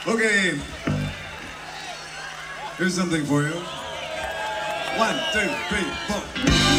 Okay, here's something for you. 1, 2, 3, 4.